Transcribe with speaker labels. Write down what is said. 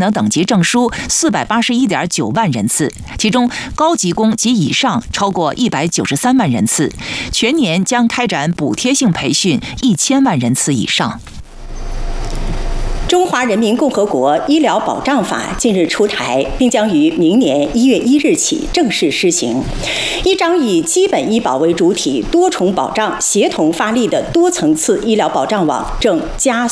Speaker 1: 能等级证书481.9万人次，其中高级工及以上超过193万人次，全年将开展补贴性培训1000万人次以上。
Speaker 2: 中华人民共和国医疗保障法近日出台，并将于明年1月1日起正式施行。一张以基本医保为主体、多重保障协同发力的多层次医疗保障网正加速